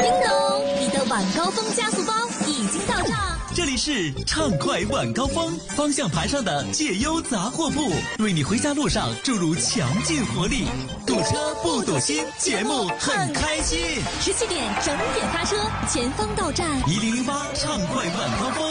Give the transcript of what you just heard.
叮咚，你的晚高峰加速包已经到账。 这里是畅快晚高峰，方向盘上的解忧杂货铺，为你回家路上注入强劲活力。堵车不堵心，节目很开心。 17点整点发车，前方到站 1008畅快晚高峰。